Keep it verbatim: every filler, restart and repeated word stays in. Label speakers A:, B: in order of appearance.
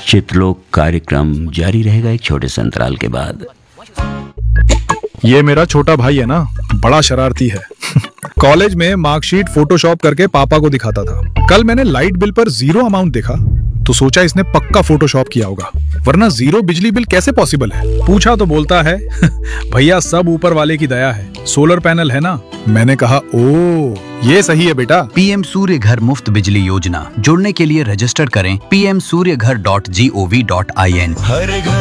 A: चित्रलोक कार्यक्रम जारी रहेगा एक छोटे से अंतराल के बाद।
B: ये मेरा छोटा भाई है ना, बड़ा शरारती है। कॉलेज में मार्कशीट फोटोशॉप करके पापा को दिखाता था। कल मैंने लाइट बिल पर जीरो अमाउंट देखा तो सोचा इसने पक्का फोटोशॉप किया होगा, वरना जीरो बिजली बिल कैसे पॉसिबल है। पूछा तो बोलता है भैया सब ऊपर वाले की दया है, सोलर पैनल है ना। मैंने कहा ओ ये सही है बेटा।
C: पीएम सूर्य घर मुफ्त बिजली योजना, जुड़ने के लिए रजिस्टर करें पी एम सूर्य घर dot G O V dot I N.